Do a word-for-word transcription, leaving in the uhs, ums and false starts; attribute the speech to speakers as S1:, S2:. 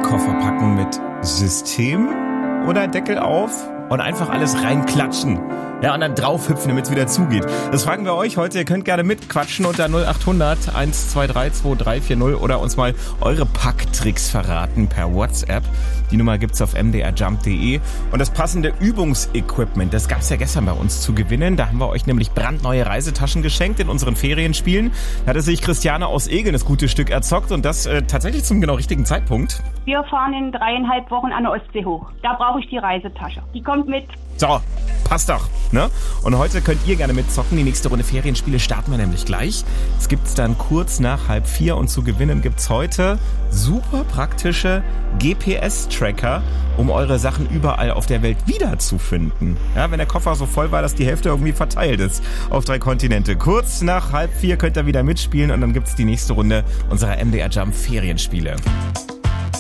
S1: Koffer packen mit System oder Deckel auf und einfach alles reinklatschen. Ja, und dann draufhüpfen, damit es wieder zugeht. Das fragen wir euch heute. Ihr könnt gerne mitquatschen unter null acht hundert eins zwei drei zwei drei vier null oder uns mal eure Packtricks verraten per WhatsApp. Die Nummer gibt's auf m d r jump punkt d e. Und das passende Übungsequipment, das gab's ja gestern bei uns zu gewinnen. Da haben wir euch nämlich brandneue Reisetaschen geschenkt in unseren Ferienspielen. Da hatte sich Christiane aus Egeln das gute Stück erzockt und das äh, tatsächlich zum genau richtigen Zeitpunkt.
S2: Wir fahren in dreieinhalb Wochen an der Ostsee hoch. Da brauche ich die Reisetasche. Die kommt mit.
S1: So, passt doch, ne? Und heute könnt ihr gerne mitzocken. Die nächste Runde Ferienspiele starten wir nämlich gleich. Es gibt's dann kurz nach halb vier und zu gewinnen gibt's heute super praktische G P S-Tracker, um eure Sachen überall auf der Welt wiederzufinden. Ja, wenn der Koffer so voll war, dass die Hälfte irgendwie verteilt ist auf drei Kontinente. Kurz nach halb vier könnt ihr wieder mitspielen und dann gibt's die nächste Runde unserer M D R Jump Ferienspiele.